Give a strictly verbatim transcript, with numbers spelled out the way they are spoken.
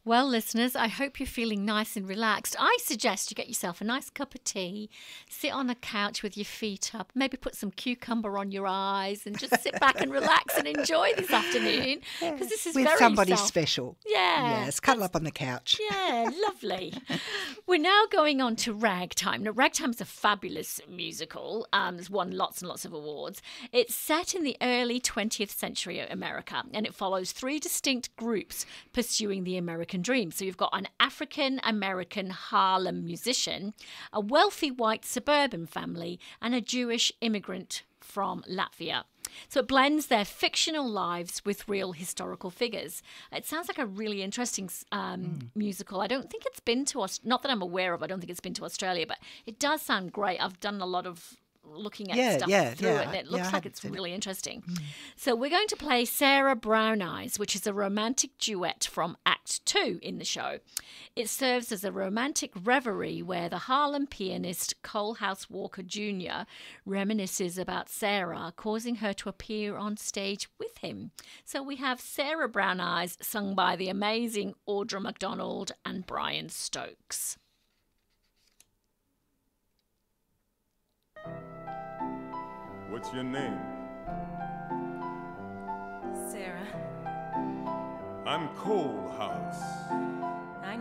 Well, listeners, I hope you're feeling nice and relaxed. I suggest you get yourself a nice cup of tea, sit on a couch with your feet up, maybe put some cucumber on your eyes and just sit back and relax and enjoy this afternoon, because this is With very somebody self- special. Yeah. Yes, cuddle up on the couch. Yeah, lovely. We're now going on to Ragtime. Now, Ragtime is a fabulous musical. Um, it's won lots and lots of awards. It's set in the early twentieth century America, and it follows three distinct groups pursuing the American dream. So you've got an African-American Harlem musician, a wealthy white suburban family, and a Jewish immigrant from Latvia. So it blends their fictional lives with real historical figures. It sounds like a really interesting um, mm. musical. I don't think it's been to us, not that I'm aware of, I don't think it's been to Australia, but it does sound great. I've done a lot of looking at yeah, stuff yeah, through yeah, it, and it looks yeah, like it's really it. interesting. Mm. So we're going to play Sarah Brown Eyes, which is a romantic duet from Act Two in the show. It serves as a romantic reverie where the Harlem pianist Coalhouse Walker Junior reminisces about Sarah, causing her to appear on stage with him. So we have Sarah Brown Eyes, sung by the amazing Audra McDonald and Brian Stokes. What's your name? Sarah. I'm Coalhouse.